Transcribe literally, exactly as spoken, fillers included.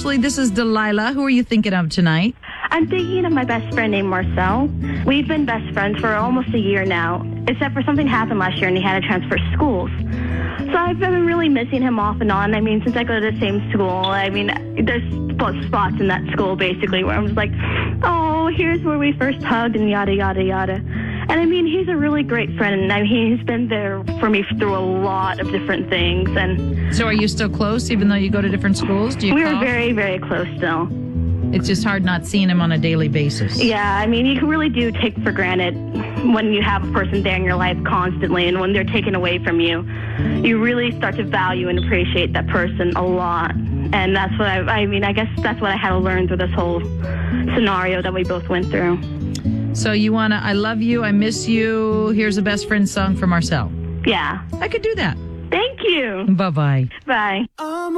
Ashley. This is Delilah. Who are you thinking of tonight? I'm thinking of my best friend named Marcel. We've been best friends for almost a year now, except for something happened last year and he had to transfer schools. So I've been really missing him off and on. I mean, since I go to the same school, I mean, there's spots in that school basically where I'm just like, oh, here's where we first hugged and yada, yada, yada. And I mean, he's a really great friend, and I mean, he's been there for me through a lot of different things. And So are you still close, even though you go to different schools? Do you we're call? very, very close still. It's just hard not seeing him on a daily basis. Yeah, I mean, you can really do take for granted when you have a person there in your life constantly, and when they're taken away from you, you really start to value and appreciate that person a lot. And that's what I, I mean, I guess that's what I had to learn through this whole scenario that we both went through. So you want to, I love you, I miss you, here's a best friend song for Marcel. Yeah. I could do that. Thank you. Bye-bye. Bye.